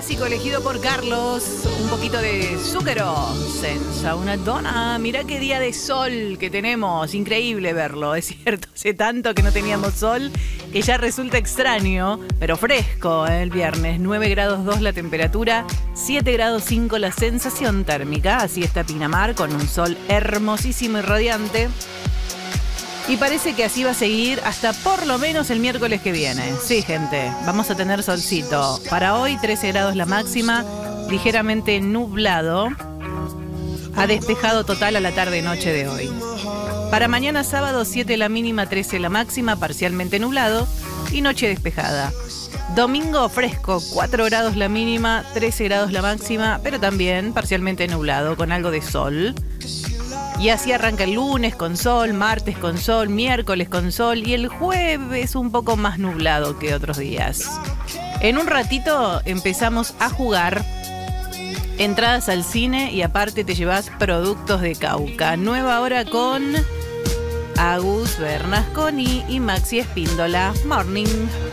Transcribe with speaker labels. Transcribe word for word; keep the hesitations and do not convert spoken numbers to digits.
Speaker 1: clásico elegido por Carlos. Un poquito de Zúcaro. Senza una donna. Mirá qué día de sol que tenemos. Increíble verlo, es cierto. Hace tanto que no teníamos sol que ya resulta extraño, pero fresco, ¿eh? El viernes. nueve grados dos la temperatura, siete grados cinco la sensación térmica. Así está Pinamar con un sol hermosísimo y radiante. Y parece que así va a seguir hasta por lo menos el miércoles que viene. Sí, gente, vamos a tener solcito. Para hoy, trece grados la máxima, ligeramente nublado. Ha despejado total a la tarde-noche de hoy. Para mañana sábado, siete la mínima, trece la máxima, parcialmente nublado y noche despejada. Domingo fresco, cuatro grados la mínima, trece grados la máxima, pero también parcialmente nublado, con algo de sol. Y así arranca el lunes con sol, martes con sol, miércoles con sol y el jueves un poco más nublado que otros días. En un ratito empezamos a jugar entradas al cine y aparte te llevas productos de Cauca. Nueva hora con Agus Bernasconi y Maxi Espíndola. Morning.